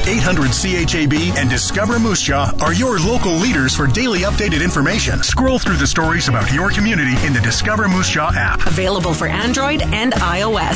800-CHAB and Discover Moose Jaw are your local leaders for daily updated information. Scroll through the stories about your community in the Discover Moose Jaw app. Available for Android and iOS.